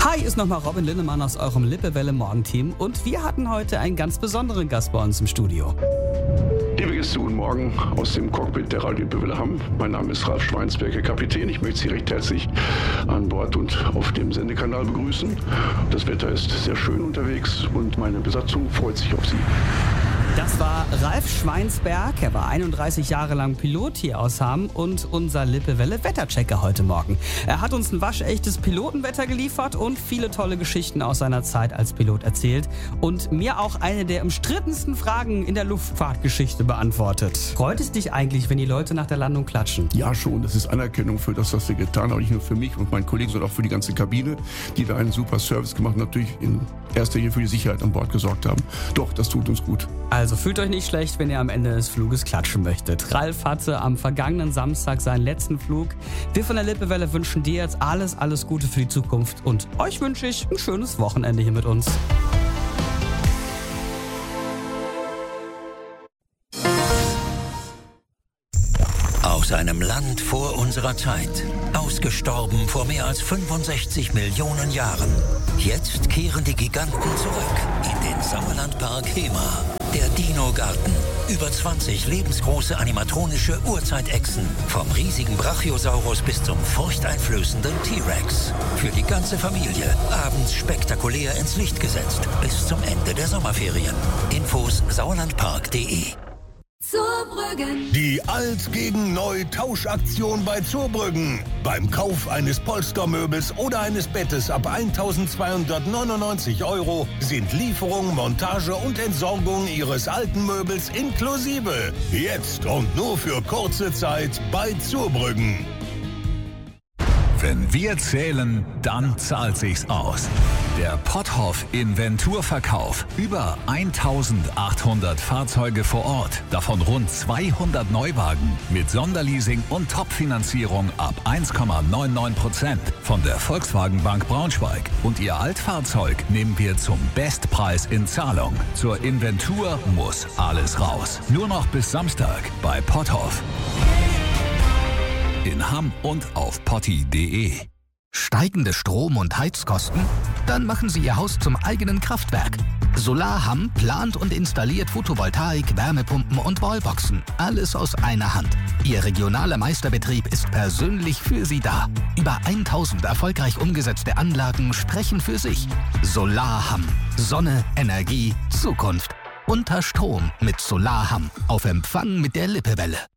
Hi, ist nochmal Robin Linnemann aus eurem Lippewelle Morgenteam und wir hatten heute einen ganz besonderen Gast bei uns im Studio. Liebe Gäste, guten Morgen aus dem Cockpit der Radio Lippewelle Hamm. Mein Name ist Ralf Schweinsberg, Ihr Kapitän. Ich möchte Sie recht herzlich an Bord und auf dem Sendekanal begrüßen. Das Wetter ist sehr schön unterwegs und meine Besatzung freut sich auf Sie. Das war Ralf Schweinsberg. Er war 31 Jahre lang Pilot hier aus Hamm und unser Lippewelle-Wetterchecker heute Morgen. Er hat uns ein waschechtes Pilotenwetter geliefert und viele tolle Geschichten aus seiner Zeit als Pilot erzählt und mir auch eine der umstrittensten Fragen in der Luftfahrtgeschichte beantwortet. Freut es dich eigentlich, wenn die Leute nach der Landung klatschen? Ja, schon. Das ist Anerkennung für das, was wir getan haben. Nicht nur für mich und meinen Kollegen, sondern auch für die ganze Kabine, die da einen super Service gemacht und natürlich in erster Linie für die Sicherheit an Bord gesorgt haben. Doch, das tut uns gut. Also fühlt euch nicht schlecht, wenn ihr am Ende des Fluges klatschen möchtet. Ralf hatte am vergangenen Samstag seinen letzten Flug. Wir von der Lippewelle wünschen dir jetzt alles Gute für die Zukunft und euch wünsche ich ein schönes Wochenende hier mit uns. Aus einem Land vor unserer Zeit, ausgestorben vor mehr als 65 Millionen Jahren. Jetzt kehren die Giganten zurück in den Sauerlandpark Hemer. Der Dino-Garten. Über 20 lebensgroße animatronische Urzeitechsen. Vom riesigen Brachiosaurus bis zum furchteinflößenden T-Rex. Für die ganze Familie. Abends spektakulär ins Licht gesetzt. Bis zum Ende der Sommerferien. Infos sauerlandpark.de. Zurbrüggen. Die Alt gegen Neu Tauschaktion bei Zurbrüggen. Beim Kauf eines Polstermöbels oder eines Bettes ab 1.299 € sind Lieferung, Montage und Entsorgung Ihres alten Möbels inklusive. Jetzt und nur für kurze Zeit bei Zurbrüggen. Wenn wir zählen, dann zahlt sich's aus. Der Potthoff Inventurverkauf. Über 1800 Fahrzeuge vor Ort. Davon rund 200 Neuwagen. Mit Sonderleasing und Top-Finanzierung ab 1,99% von der Volkswagen Bank Braunschweig. Und Ihr Altfahrzeug nehmen wir zum Bestpreis in Zahlung. Zur Inventur muss alles raus. Nur noch bis Samstag bei Potthoff. In Hamm und auf potti.de. Steigende Strom- und Heizkosten? Dann machen Sie Ihr Haus zum eigenen Kraftwerk. Solar Hamm plant und installiert Photovoltaik, Wärmepumpen und Wallboxen. Alles aus einer Hand. Ihr regionaler Meisterbetrieb ist persönlich für Sie da. Über 1000 erfolgreich umgesetzte Anlagen sprechen für sich. Solar Hamm. Sonne, Energie, Zukunft. Unter Strom mit Solar Hamm. Auf Empfang mit der Lippewelle.